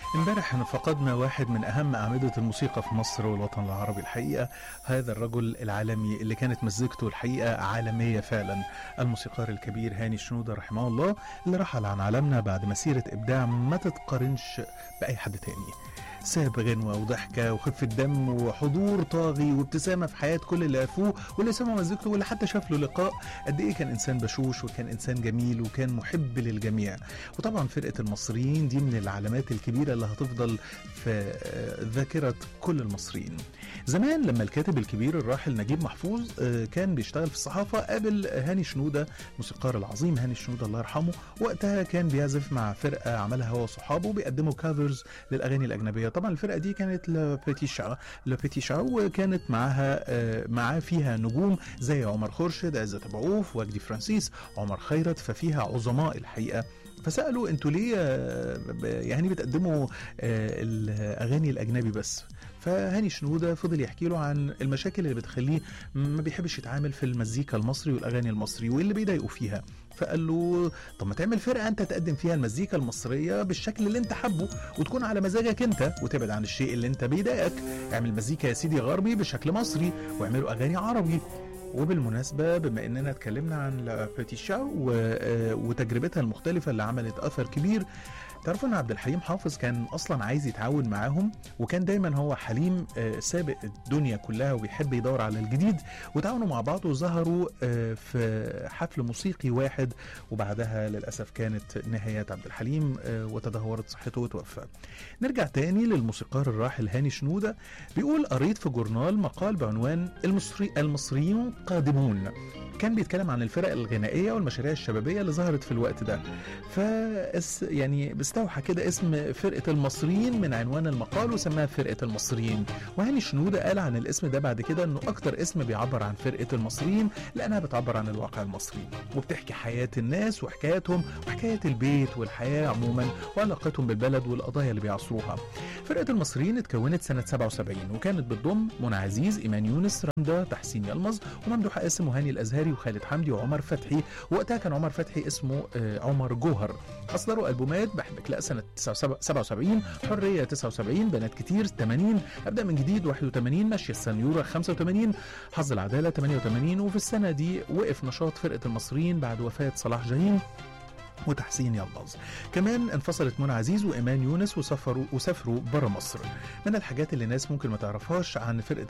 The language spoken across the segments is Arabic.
امبارح فقدنا واحد من أهم أعمدة الموسيقى في مصر والوطن العربي الحقيقة. هذا الرجل العالمي اللي كانت مزيكته الحقيقة عالمية فعلا، الموسيقار الكبير هاني شنودة رحمه الله، اللي رحل عن عالمنا بعد مسيرة إبداع ما تتقارنش بأي حد تاني. ساب غنوة وضحكة وخفة دم وحضور طاغي وابتسامة في حياة كل اللي عرفوه واللي سمعوا مزيكته واللي حتى شاف له لقاء. قد ايه كان انسان بشوش وكان انسان جميل وكان محب للجميع. وطبعا فرقة المصريين دي من العلامات الكبيرة اللي هتفضل في ذاكرة كل المصريين. زمان لما الكاتب الكبير الراحل نجيب محفوظ كان بيشتغل في الصحافة، قابل هاني شنودة الموسيقار العظيم هاني شنودة الله يرحمه. وقتها كان بيعزف مع فرقة عملها هو وصحابه بيقدموا كافرز للأغاني الأجنبية. طبعا الفرقة دي كانت لبيتي شا وكانت معاه فيها نجوم زي عمر خورشيد، عزت أبو عوف، وجدي فرانسيس، عمر خيرت، ففيها عظماء الحقيقة. فسألوا انتوا ليه يعني بتقدموا الأغاني الأجنبي بس؟ فهاني شنودة فضل يحكي له عن المشاكل اللي بتخليه ما بيحبش يتعامل في المزيكا المصري والأغاني المصري واللي بيضايقوا فيها. فقال له طب ما تعمل فرقة انت تقدم فيها المزيكا المصرية بالشكل اللي انت حبه وتكون على مزاجك انت وتبعد عن الشيء اللي انت بيضايقك. اعمل مزيكا يا سيدي غربي بشكل مصري واعملوا أغاني عربي. وبالمناسبة بما اننا اتكلمنا عن لابيتي شا وتجربتها المختلفة اللي عملت اثر كبير، تعرفوا ان عبد الحليم حافظ كان اصلا عايز يتعاون معاهم، وكان دايما هو حليم سابق الدنيا كلها وبيحب يدور على الجديد، وتعاونوا مع بعض وظهروا في حفل موسيقي واحد. وبعدها للاسف كانت نهايات عبد الحليم وتدهورت صحته وتوفى. نرجع تاني للموسيقار الراحل هاني شنودة. بيقول قريت في جورنال مقال بعنوان المصريون قادمون، كان بيتكلم عن الفرق الغنائية والمشاريع الشبابية اللي ظهرت في الوقت ده. يعني بيستوحى كده اسم فرقة المصريين من عنوان المقال وسماها فرقة المصريين. وهاني شنودة قال عن الاسم ده بعد كده انه اكتر اسم بيعبر عن فرقة المصريين لانها بتعبر عن الواقع المصري وبتحكي حياة الناس وحكاياتهم وحكاية البيت والحياة عموما وعلاقتهم بالبلد والقضايا اللي بيعصروها. فرقة المصريين اتكونت سنة 77 وكانت بتضم منى عزيز، إيمان يونس، رندا، تحسين يلمظ، وممدوح قاسم، وهاني الأزهري، وخالد حمدي، وعمر فتحي. وقتها كان عمر فتحي اسمه عمر جوهر. أصدروا ألبومات بحبك لا سنة 77، حرية 79، بنات كتير 80، أبدأ من جديد 81، ماشية السنيورة 85، حظ العدالة 88. وفي السنة دي وقف نشاط فرقة المصريين بعد وفاة صلاح جاهين وتحسين يلمظ. كمان انفصلت منى عزيز وإيمان يونس وسافروا برا مصر. من الحاجات اللي الناس ممكن ما تعرفهاش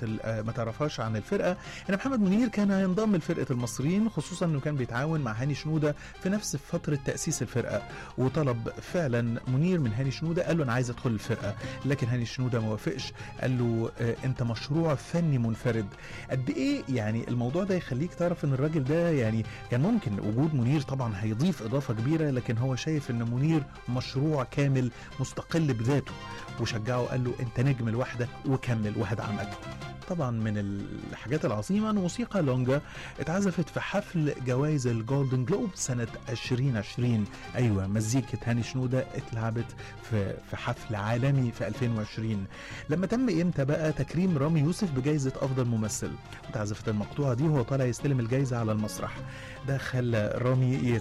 عن الفرقة ان محمد منير كان هينضم لفرقة المصريين، خصوصا انه كان بيتعاون مع هاني شنودة في نفس فترة تأسيس الفرقة. وطلب فعلا منير من هاني شنودة، قال له انا عايز ادخل الفرقة، لكن هاني شنودة ما وافقش، قال له انت مشروع فني منفرد. قد ايه يعني الموضوع ده يخليك تعرف ان الراجل ده يعني كان ممكن وجود منير طبعا هيضيف اضافة كبيرة، لكن هو شايف ان منير مشروع كامل مستقل بذاته، وشجعه قال له انت نجم لوحدك وكمل وهدعمك. طبعا من الحاجات العظيمة ان موسيقى لونجا اتعزفت في حفل جوائز الجولدن جلوب سنة 2020. ايوه، مزيكة هاني شنودة اتلعبت في حفل عالمي في 2020 لما تم امتى بقى تكريم رامي يوسف بجائزة افضل ممثل. واتعزفت المقطوعة دي وهو طالع يستلم الجائزة على المسرح. ده خلى رامي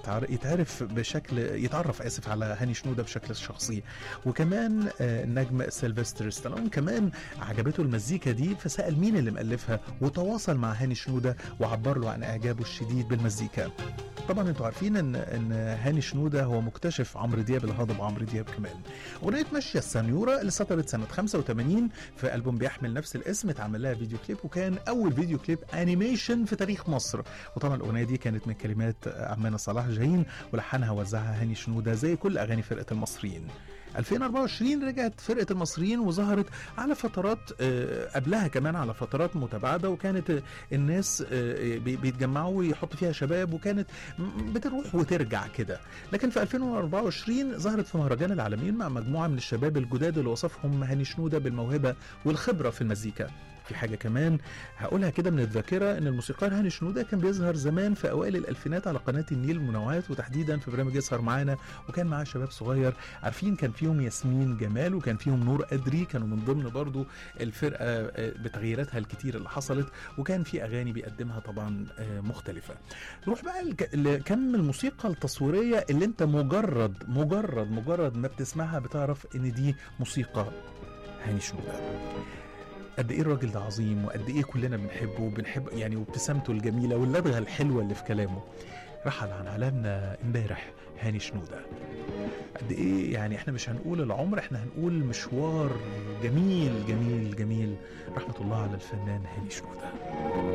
يتعرف على هاني شنودة بشكل شخصي. وكمان النجم سيلفستر ستالون كمان عجبته المزيكا دي، فسأل مين اللي مؤلفها وتواصل مع هاني شنودة وعبر له عن اعجابه الشديد بالمزيكا. طبعا انتوا عارفين ان هاني شنودة هو مكتشف عمرو دياب، الهضبة عمرو دياب. كمان اغنية ماشية السنيورة اللي صدرت سنة 85 في ألبوم بيحمل نفس الاسم اتعمل لها فيديو كليب، وكان اول فيديو كليب انيميشن في تاريخ مصر. وطبعا الاغنية دي كانت من كلمات عمنا صلاح جاهين ولحنها ووزعها هاني شنودة زي كل اغاني فرقة المصريين. 2024 رجعت فرقة المصريين وظهرت على فترات قبلها كمان على فترات متباعدة، وكانت الناس بيتجمعوا ويحط فيها شباب، وكانت بتروح وترجع كده. لكن في 2024 ظهرت في مهرجان العالمين مع مجموعة من الشباب الجداد اللي وصفهم هاني شنودة بالموهبة والخبرة في المزيكا. في حاجة كمان هقولها كده من الذاكرة، ان الموسيقار هاني شنودة كان بيظهر زمان في اوائل الالفينات على قناة النيل منوعات، وتحديدا في برنامج يسهر معانا، وكان معاه شباب صغير عارفين، كان فيهم ياسمين جمال وكان فيهم نور أدري، كانوا من ضمن برضو الفرقة بتغييراتها الكتير اللي حصلت، وكان في اغاني بيقدمها طبعا مختلفة. نروح بقى لكم الموسيقى التصويرية اللي انت مجرد ما بتسمعها بتعرف ان دي موسيقى هاني شنودة. قد ايه الراجل ده عظيم، وقد ايه كلنا بنحب يعني، وابتسامته الجميله واللدغه الحلوه اللي في كلامه. رحل عن عالمنا امبارح هاني شنودة. قد ايه يعني احنا مش هنقول العمر، احنا هنقول مشوار جميل جميل جميل. رحمه الله على الفنان هاني شنودة.